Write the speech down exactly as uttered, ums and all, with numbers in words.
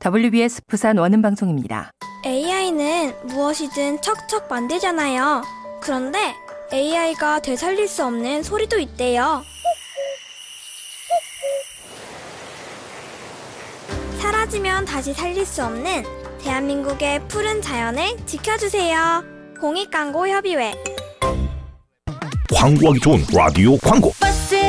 더블유비에스 부산 원음방송입니다. 에이아이는 무엇이든 척척 만들잖아요. 그런데 에이아이가 되살릴 수 없는 소리도 있대요. 사라지면 다시 살릴 수 없는 대한민국의 푸른 자연을 지켜주세요. 공익광고협의회. 광고하기 좋은 라디오 광고.